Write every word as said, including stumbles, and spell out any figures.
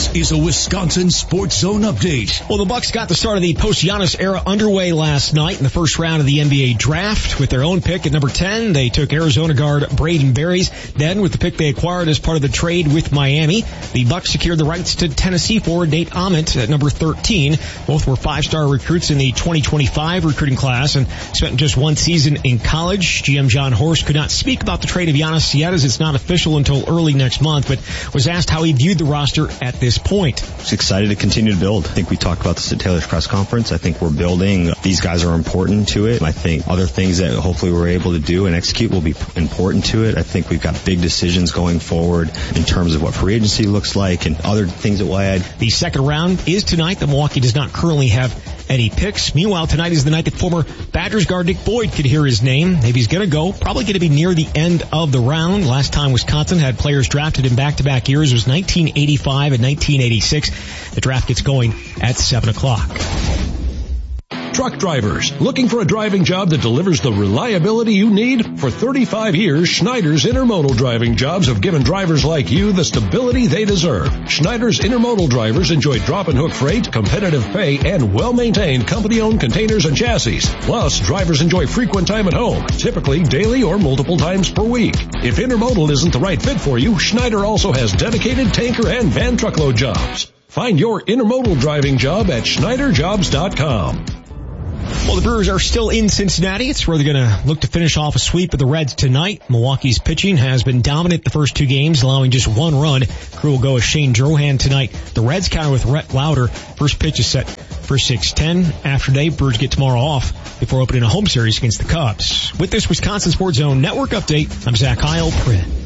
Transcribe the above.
This is a Wisconsin Sports Zone update. Well, the Bucks got the start of the post-Giannis era underway last night in the first round of the N B A draft. With their own pick at number ten, they took Arizona guard Braden Berries. Then, with the pick they acquired as part of the trade with Miami, the Bucks secured the rights to Tennessee forward Nate Ahmet at number thirteen. Both were five-star recruits in the twenty twenty-five recruiting class and spent just one season in college. G M John Horst could not speak about the trade of Giannis yet, as it's not official until early next month, but was asked how he viewed the roster at this point. Just excited to continue to build. I think we talked about this at Taylor's press conference. I think we're building. These guys are important to it. I think other things that hopefully we're able to do and execute will be important to it. I think we've got big decisions going forward in terms of what free agency looks like and other things that we'll add. The second round is tonight. The Milwaukee does not currently have any picks. Meanwhile, tonight is the night that former Badgers guard Nick Boyd could hear his name. If he's going to go, probably going to be near the end of the round. Last time Wisconsin had players drafted in back-to-back years was nineteen eighty-five and nineteen eighty-six. The draft gets going at seven o'clock. Truck drivers, looking for a driving job that delivers the reliability you need? For thirty-five years, Schneider's Intermodal driving jobs have given drivers like you the stability they deserve. Schneider's Intermodal drivers enjoy drop and hook freight, competitive pay, and well-maintained company-owned containers and chassis. Plus, drivers enjoy frequent time at home, typically daily or multiple times per week. If Intermodal isn't the right fit for you, Schneider also has dedicated tanker and van truckload jobs. Find your Intermodal driving job at Schneider Jobs dot com. Well, the Brewers are still in Cincinnati. It's where they're going to look to finish off a sweep of the Reds tonight. Milwaukee's pitching has been dominant the first two games, allowing just one run. Crew will go with Shane Drohan tonight. The Reds counter with Rhett Lauder. First pitch is set for six ten. After day, Brewers get tomorrow off before opening a home series against the Cubs. With this Wisconsin Sports Zone Network update, I'm Zach Heil, Print.